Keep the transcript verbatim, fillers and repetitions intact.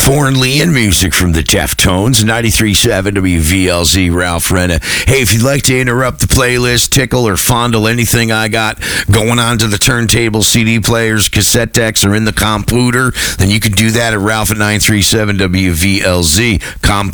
Foreign Lee and music from the Deftones, ninety-three point seven W V L Z, Ralph Renna. Hey, if you'd like to interrupt the playlist, tickle or fondle anything I got going on to the turntable, C D players, cassette decks, or in the computer, then you can do that at Ralph at nine three seven W V L Z. Computer